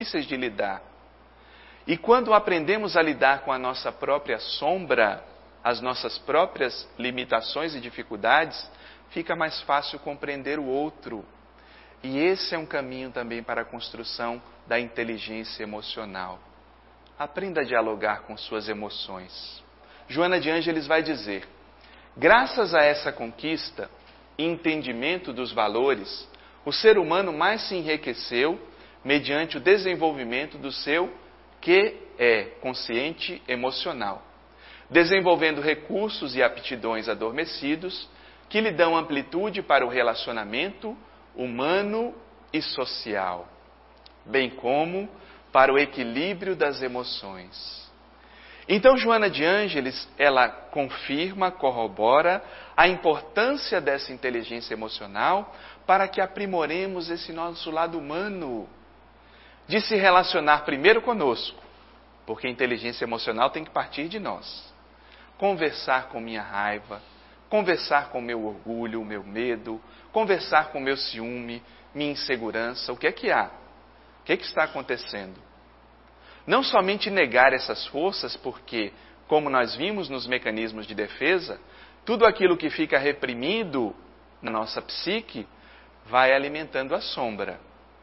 difíceis de lidar. E quando aprendemos a lidar com a nossa própria sombra, as nossas próprias limitações e dificuldades, fica mais fácil compreender o outro. E esse é um caminho também para a construção da inteligência emocional. Aprenda a dialogar com suas emoções. Joana de Ângeles vai dizer: graças a essa conquista e entendimento dos valores, o ser humano mais se enriqueceu mediante o desenvolvimento do seu consciente emocional, desenvolvendo recursos e aptidões adormecidos que lhe dão amplitude para o relacionamento humano e social, bem como para o equilíbrio das emoções. Então, Joana de Ângeles, ela confirma, corrobora a importância dessa inteligência emocional para que aprimoremos esse nosso lado humano, de se relacionar primeiro conosco, porque a inteligência emocional tem que partir de nós. Conversar com minha raiva, conversar com meu orgulho, o meu medo, conversar com meu ciúme, minha insegurança. O que é que há? O que é que está acontecendo? Não somente negar essas forças, porque, como nós vimos nos mecanismos de defesa, tudo aquilo que fica reprimido na nossa psique vai alimentando a sombra.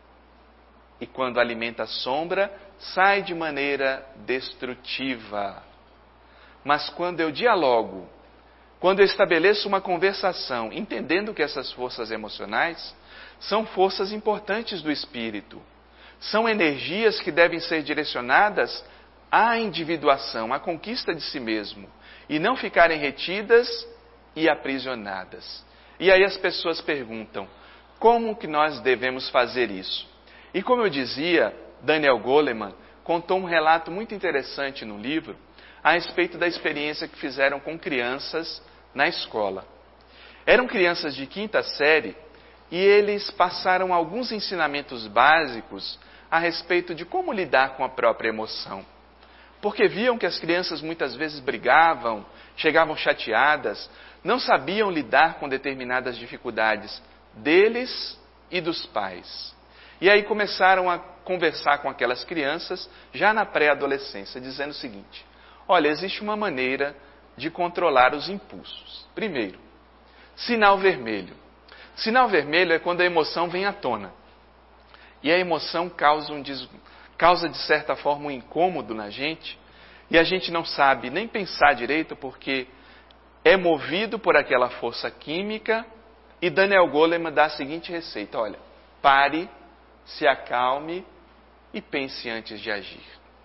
E quando alimenta a sombra, sai de maneira destrutiva. Mas quando eu dialogo, quando eu estabeleço uma conversação, entendendo que essas forças emocionais são forças importantes do espírito, são energias que devem ser direcionadas à individuação, à conquista de si mesmo, e não ficarem retidas e aprisionadas. E aí as pessoas perguntam, como que nós devemos fazer isso? E como eu dizia, Daniel Goleman contou um relato muito interessante no livro a respeito da experiência que fizeram com crianças na escola. Eram crianças de 5ª série e eles passaram alguns ensinamentos básicos a respeito de como lidar com a própria emoção. Porque viam que as crianças muitas vezes brigavam, chegavam chateadas, não sabiam lidar com determinadas dificuldades deles e dos pais. E aí começaram a conversar com aquelas crianças já na pré-adolescência, dizendo o seguinte: olha, existe uma maneira de controlar os impulsos. Primeiro, sinal vermelho. Sinal vermelho é quando a emoção vem à tona. E a emoção causa de certa forma um incômodo na gente, e a gente não sabe nem pensar direito porque é movido por aquela força química. E Daniel Goleman dá a seguinte receita: olha, pare, se acalme e pense antes de agir.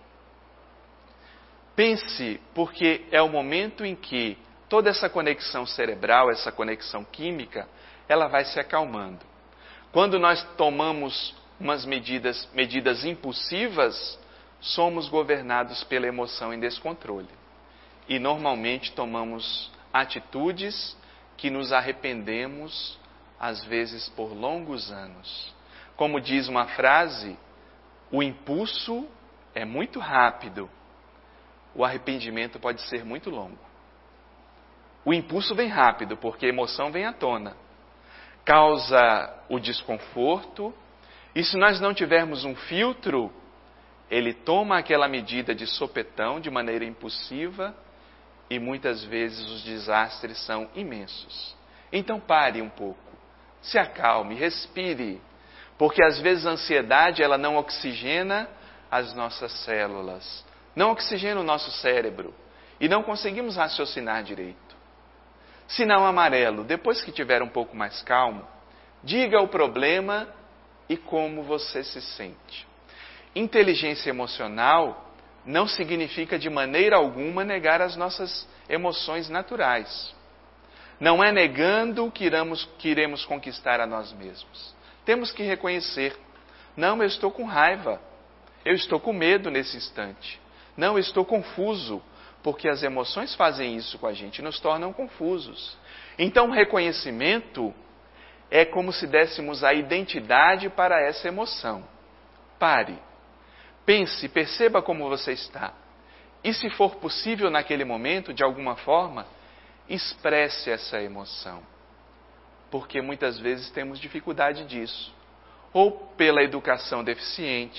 Pense, porque é o momento em que toda essa conexão cerebral, essa conexão química, ela vai se acalmando. Quando nós tomamos umas medidas impulsivas, somos governados pela emoção em descontrole. E normalmente tomamos atitudes que nos arrependemos, às vezes por longos anos. Como diz uma frase, o impulso é muito rápido, o arrependimento pode ser muito longo. O impulso vem rápido, porque a emoção vem à tona. Causa o desconforto, e se nós não tivermos um filtro, ele toma aquela medida de sopetão, de maneira impulsiva, e muitas vezes os desastres são imensos. Então pare um pouco, se acalme, respire, porque às vezes a ansiedade ela não oxigena as nossas células, não oxigena o nosso cérebro, e não conseguimos raciocinar direito. Sinal amarelo, depois que tiver um pouco mais calmo, diga o problema e como você se sente. Inteligência emocional não significa de maneira alguma negar as nossas emoções naturais. Não é negando que iremos conquistar a nós mesmos. Temos que reconhecer, não, eu estou com raiva, eu estou com medo nesse instante, não, eu estou confuso, porque as emoções fazem isso com a gente, nos tornam confusos. Então o reconhecimento é como se dessemos a identidade para essa emoção. Pare, pense, perceba como você está. E se for possível naquele momento, de alguma forma, expresse essa emoção. Porque muitas vezes temos dificuldade disso. Ou pela educação deficiente,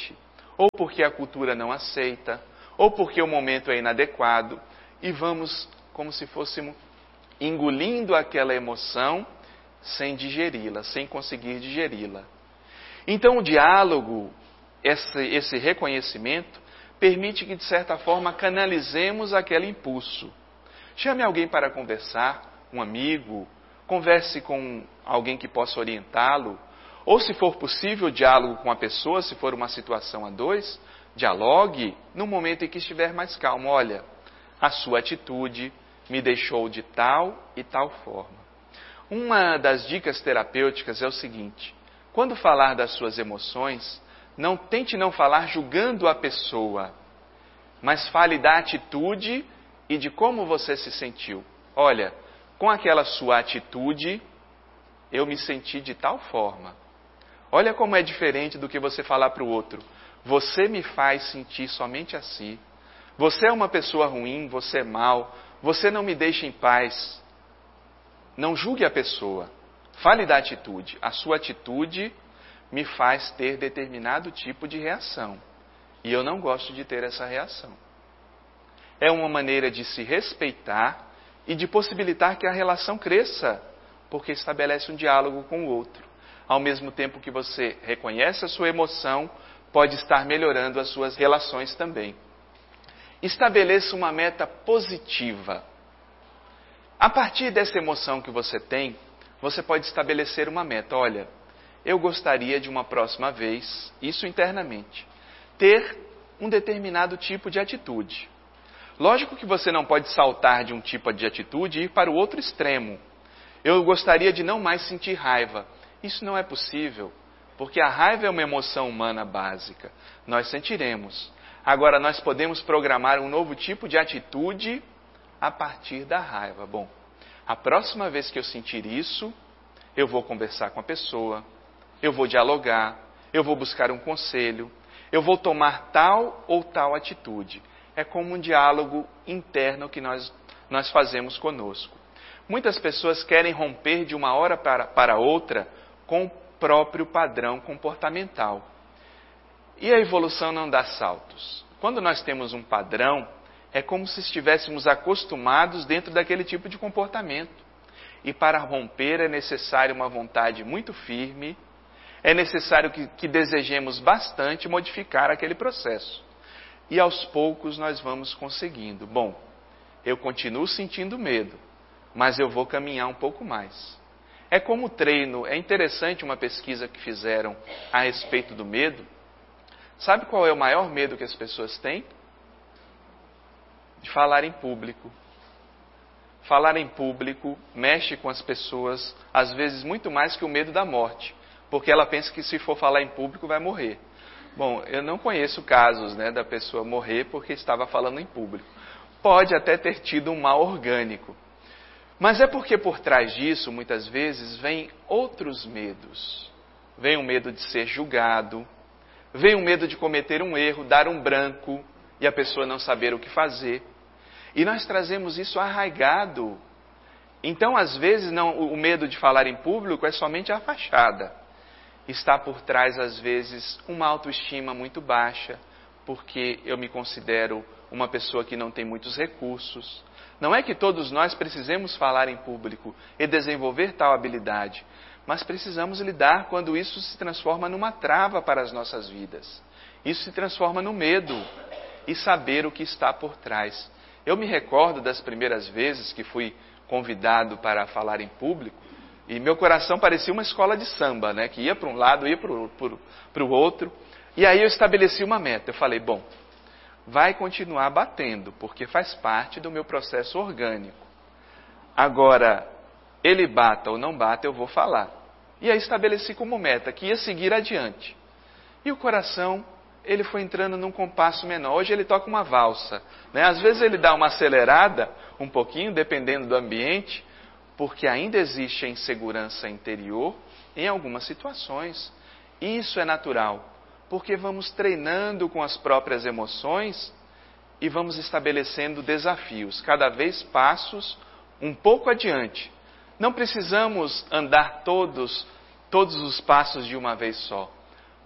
ou porque a cultura não aceita, ou porque o momento é inadequado, e vamos como se fôssemos engolindo aquela emoção sem digeri-la, sem conseguir digeri-la. Então o diálogo, esse reconhecimento, permite que de certa forma canalizemos aquele impulso. Chame alguém para conversar, um amigo, converse com alguém que possa orientá-lo, ou se for possível, diálogo com a pessoa, se for uma situação a dois, dialogue no momento em que estiver mais calmo. Olha, a sua atitude me deixou de tal e tal forma. Uma das dicas terapêuticas é o seguinte: quando falar das suas emoções, tente não falar julgando a pessoa, mas fale da atitude e de como você se sentiu. Olha, com aquela sua atitude, eu me senti de tal forma. Olha como é diferente do que você falar para o outro. Você me faz sentir somente assim. Você é uma pessoa ruim, você é mau, você não me deixa em paz. Não julgue a pessoa. Fale da atitude. A sua atitude me faz ter determinado tipo de reação. E eu não gosto de ter essa reação. É uma maneira de se respeitar e de possibilitar que a relação cresça, porque estabelece um diálogo com o outro. Ao mesmo tempo que você reconhece a sua emoção, pode estar melhorando as suas relações também. Estabeleça uma meta positiva. A partir dessa emoção que você tem, você pode estabelecer uma meta. Olha, eu gostaria de uma próxima vez, isso internamente, ter um determinado tipo de atitude. Lógico que você não pode saltar de um tipo de atitude e ir para o outro extremo. Eu gostaria de não mais sentir raiva. Isso não é possível, porque a raiva é uma emoção humana básica. Nós sentiremos. Agora, nós podemos programar um novo tipo de atitude a partir da raiva. Bom, a próxima vez que eu sentir isso, eu vou conversar com a pessoa, eu vou dialogar, eu vou buscar um conselho, eu vou tomar tal ou tal atitude. É como um diálogo interno que nós fazemos conosco. Muitas pessoas querem romper de uma hora para outra com o próprio padrão comportamental. E a evolução não dá saltos. Quando nós temos um padrão, é como se estivéssemos acostumados dentro daquele tipo de comportamento. E para romper é necessário uma vontade muito firme, é necessário que desejemos bastante modificar aquele processo. E aos poucos nós vamos conseguindo. Bom, eu continuo sentindo medo, mas eu vou caminhar um pouco mais. É como treino. É interessante uma pesquisa que fizeram a respeito do medo. Sabe qual é o maior medo que as pessoas têm? De falar em público. Falar em público mexe com as pessoas, às vezes muito mais que o medo da morte, porque ela pensa que se for falar em público vai morrer. Bom, eu não conheço casos, da pessoa morrer porque estava falando em público. Pode até ter tido um mal orgânico. Mas é porque por trás disso, muitas vezes, vem outros medos. Vem o medo de ser julgado, vem o medo de cometer um erro, dar um branco e a pessoa não saber o que fazer. E nós trazemos isso arraigado. Então, às vezes, o medo de falar em público é somente a fachada. Está por trás, às vezes, uma autoestima muito baixa, porque eu me considero uma pessoa que não tem muitos recursos. Não é que todos nós precisemos falar em público e desenvolver tal habilidade, mas precisamos lidar quando isso se transforma numa trava para as nossas vidas. Isso se transforma no medo e saber o que está por trás. Eu me recordo das primeiras vezes que fui convidado para falar em público e meu coração parecia uma escola de samba, que ia para um lado, ia para o outro. E aí eu estabeleci uma meta. Eu falei, bom, vai continuar batendo, porque faz parte do meu processo orgânico. Agora, ele bata ou não bata, eu vou falar. E aí estabeleci como meta que ia seguir adiante. E o coração, ele foi entrando num compasso menor. Hoje ele toca uma valsa. Às vezes ele dá uma acelerada, um pouquinho, dependendo do ambiente, porque ainda existe a insegurança interior em algumas situações. E isso é natural, porque vamos treinando com as próprias emoções e vamos estabelecendo desafios, cada vez passos um pouco adiante. Não precisamos andar todos os passos de uma vez só.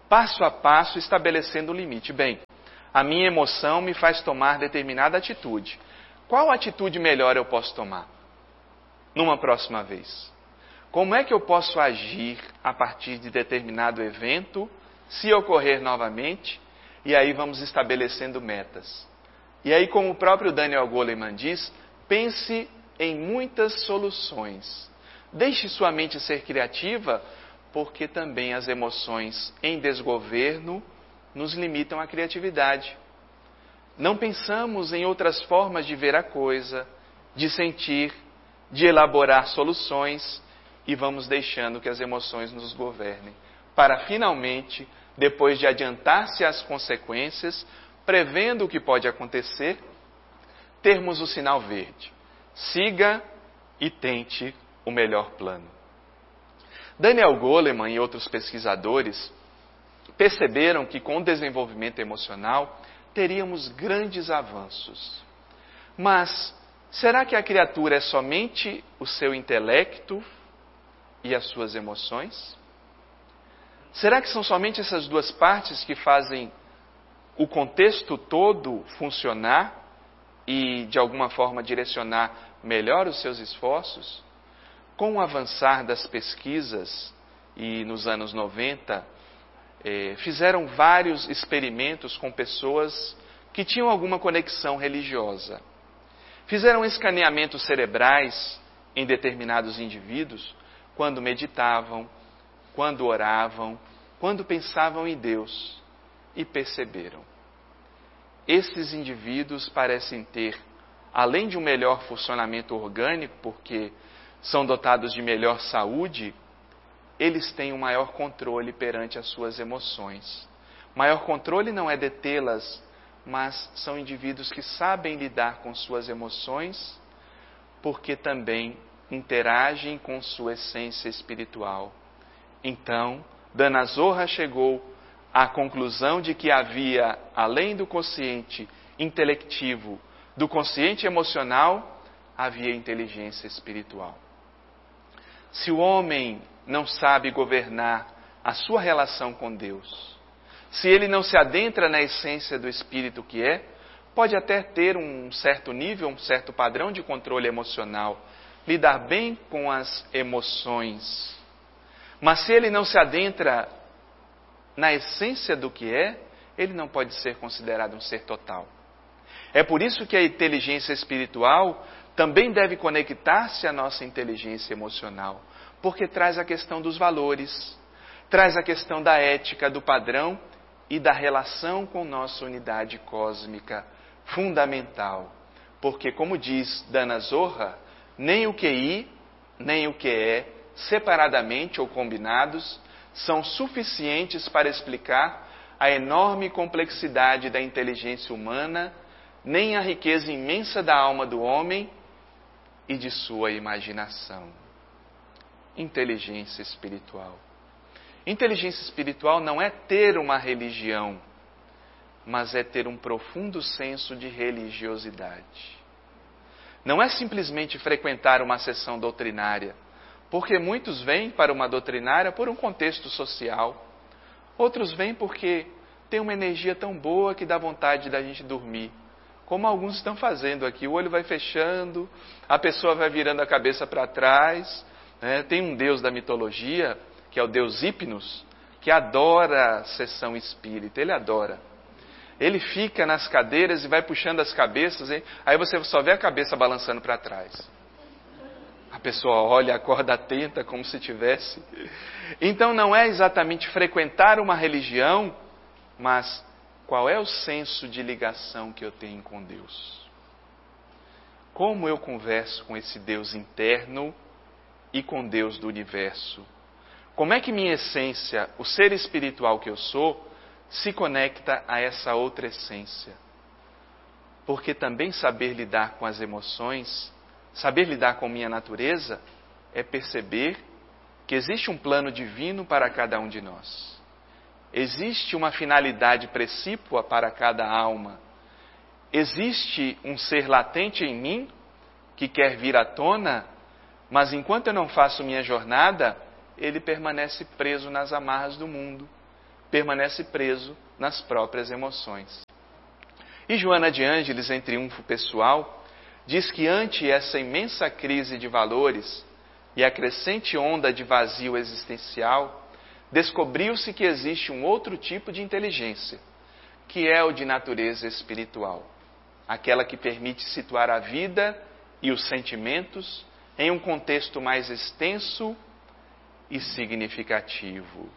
passo a passo estabelecendo o limite. Bem, a minha emoção me faz tomar determinada atitude. Qual atitude melhor eu posso tomar numa próxima vez? Como é que eu posso agir a partir de determinado evento, se ocorrer novamente? E aí vamos estabelecendo metas. E aí, como o próprio Daniel Goleman diz, pense em muitas soluções. Deixe sua mente ser criativa, porque também as emoções em desgoverno nos limitam à criatividade. Não pensamos em outras formas de ver a coisa, de sentir, de elaborar soluções, e vamos deixando que as emoções nos governem, para finalmente, depois de adiantar-se às consequências, prevendo o que pode acontecer, termos o sinal verde. Siga e tente o melhor plano. Daniel Goleman e outros pesquisadores perceberam que com o desenvolvimento emocional teríamos grandes avanços. Mas será que a criatura é somente o seu intelecto e as suas emoções? Será que são somente essas duas partes que fazem o contexto todo funcionar e, de alguma forma, direcionar melhor os seus esforços? Com o avançar das pesquisas, e nos anos 90, fizeram vários experimentos com pessoas que tinham alguma conexão religiosa. Fizeram escaneamentos cerebrais em determinados indivíduos quando meditavam, quando oravam, quando pensavam em Deus, e perceberam. Esses indivíduos parecem ter, além de um melhor funcionamento orgânico, porque são dotados de melhor saúde, eles têm um maior controle perante as suas emoções. Maior controle não é detê-las, mas são indivíduos que sabem lidar com suas emoções, porque também interagem com sua essência espiritual. Então, Dana Zohar chegou à conclusão de que havia, além do consciente intelectivo, do consciente emocional, havia inteligência espiritual. Se o homem não sabe governar a sua relação com Deus, se ele não se adentra na essência do espírito que é, pode até ter um certo nível, um certo padrão de controle emocional, lidar bem com as emoções. Mas se ele não se adentra na essência do que é, ele não pode ser considerado um ser total. É por isso que a inteligência espiritual também deve conectar-se à nossa inteligência emocional, porque traz a questão dos valores, traz a questão da ética, do padrão e da relação com nossa unidade cósmica fundamental. Porque, como diz Dana Zohar, nem o QI, nem o QE, separadamente ou combinados, são suficientes para explicar a enorme complexidade da inteligência humana, nem a riqueza imensa da alma do homem e de sua imaginação. Inteligência espiritual. Inteligência espiritual não é ter uma religião, mas é ter um profundo senso de religiosidade. Não é simplesmente frequentar uma sessão doutrinária, porque muitos vêm para uma doutrinária por um contexto social. Outros vêm porque tem uma energia tão boa que dá vontade da gente dormir. Como alguns estão fazendo aqui, o olho vai fechando, a pessoa vai virando a cabeça para trás. Tem um deus da mitologia, que é o deus Hipnos, que adora a sessão espírita, ele adora. Ele fica nas cadeiras e vai puxando as cabeças, hein? Aí você só vê a cabeça balançando para trás. A pessoa olha, acorda atenta, como se tivesse. Então não é exatamente frequentar uma religião, mas qual é o senso de ligação que eu tenho com Deus? Como eu converso com esse Deus interno e com Deus do universo? Como é que minha essência, o ser espiritual que eu sou, se conecta a essa outra essência? Porque também saber lidar com as emoções, saber lidar com minha natureza, é perceber que existe um plano divino para cada um de nós. Existe uma finalidade precípua para cada alma. Existe um ser latente em mim que quer vir à tona, mas enquanto eu não faço minha jornada, ele permanece preso nas amarras do mundo, permanece preso nas próprias emoções. E Joana de Ângeles, em Triunfo Pessoal, diz que ante essa imensa crise de valores e a crescente onda de vazio existencial, descobriu-se que existe um outro tipo de inteligência, que é o de natureza espiritual, aquela que permite situar a vida e os sentimentos em um contexto mais extenso e significativo.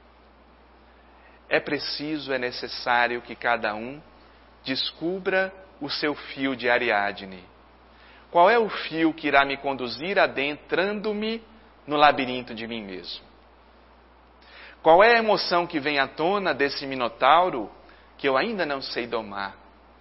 É necessário que cada um descubra o seu fio de Ariadne. Qual é o fio que irá me conduzir adentrando-me no labirinto de mim mesmo? Qual é a emoção que vem à tona desse minotauro que eu ainda não sei domar?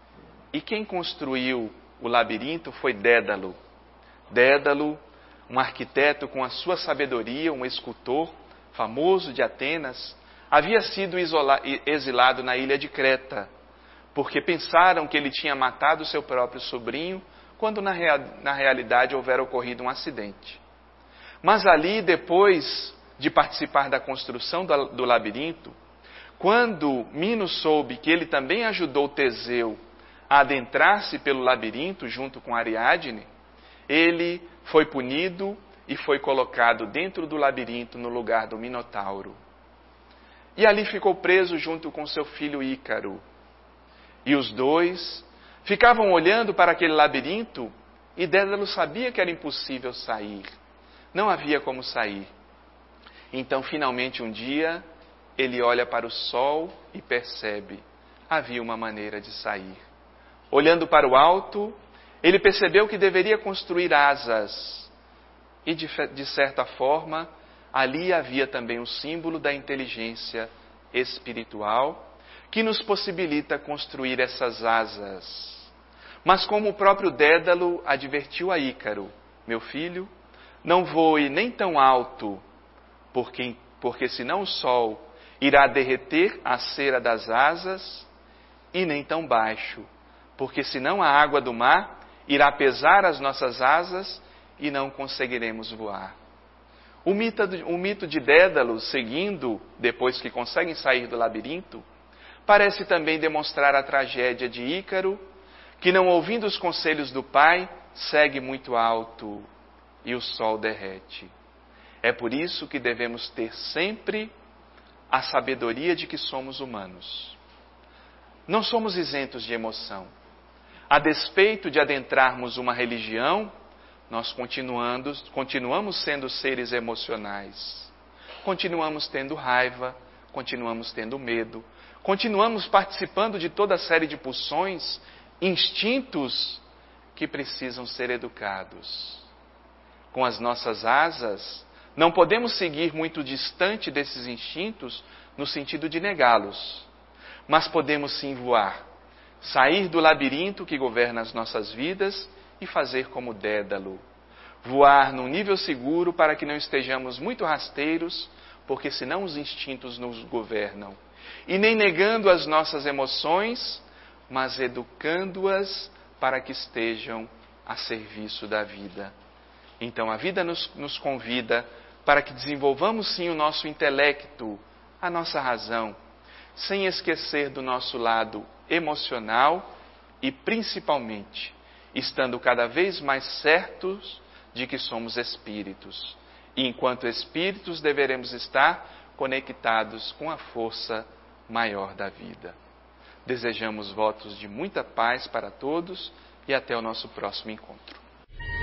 E quem construiu o labirinto foi Dédalo. Dédalo, um arquiteto com a sua sabedoria, um escultor famoso de Atenas, havia sido exilado na ilha de Creta, porque pensaram que ele tinha matado seu próprio sobrinho, quando na realidade houvera ocorrido um acidente. Mas ali, depois de participar da construção do labirinto, quando Minos soube que ele também ajudou Teseu a adentrar-se pelo labirinto junto com Ariadne, ele foi punido e foi colocado dentro do labirinto no lugar do Minotauro. E ali ficou preso junto com seu filho Ícaro. E os dois ficavam olhando para aquele labirinto e Dédalo sabia que era impossível sair. Não havia como sair. Então, finalmente, um dia, ele olha para o sol e percebe: havia uma maneira de sair. Olhando para o alto, ele percebeu que deveria construir asas. E, de certa forma, ali havia também o símbolo da inteligência espiritual que nos possibilita construir essas asas. Mas como o próprio Dédalo advertiu a Ícaro: meu filho, não voe nem tão alto, porque senão o sol irá derreter a cera das asas, e nem tão baixo, porque senão a água do mar irá pesar as nossas asas e não conseguiremos voar. O mito de Dédalo, seguindo, depois que conseguem sair do labirinto, parece também demonstrar a tragédia de Ícaro, que não ouvindo os conselhos do pai, segue muito alto e o sol derrete. É por isso que devemos ter sempre a sabedoria de que somos humanos. Não somos isentos de emoção. A despeito de adentrarmos uma religião, nós continuamos sendo seres emocionais. Continuamos tendo raiva, continuamos tendo medo, continuamos participando de toda a série de pulsões, instintos que precisam ser educados. Com as nossas asas, não podemos seguir muito distante desses instintos no sentido de negá-los, mas podemos sim voar, sair do labirinto que governa as nossas vidas e fazer como Dédalo, voar num nível seguro para que não estejamos muito rasteiros, porque senão os instintos nos governam, e nem negando as nossas emoções, mas educando-as para que estejam a serviço da vida. Então a vida nos convida para que desenvolvamos sim o nosso intelecto, a nossa razão, sem esquecer do nosso lado emocional e principalmente estando cada vez mais certos de que somos espíritos. E enquanto espíritos deveremos estar conectados com a força maior da vida. Desejamos votos de muita paz para todos e até o nosso próximo encontro.